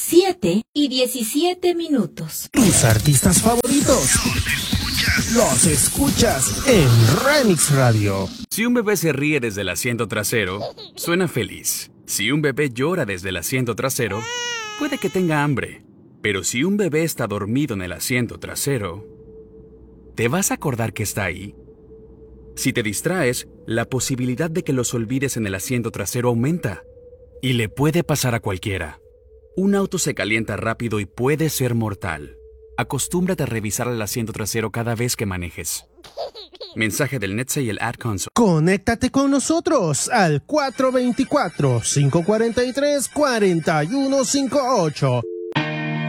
7:17. Tus artistas favoritos los escuchas en Remix Radio. Si un bebé se ríe desde el asiento trasero, suena feliz. Si un bebé llora desde el asiento trasero, puede que tenga hambre. Pero si un bebé está dormido en el asiento trasero, ¿te vas a acordar que está ahí? Si te distraes, la posibilidad de que los olvides en el asiento trasero aumenta. Y le puede pasar a cualquiera. Un auto se calienta rápido y puede ser mortal. Acostúmbrate a revisar el asiento trasero cada vez que manejes. Mensaje del NHTSA y el Ad Council. Conéctate con nosotros al 424-543-4158.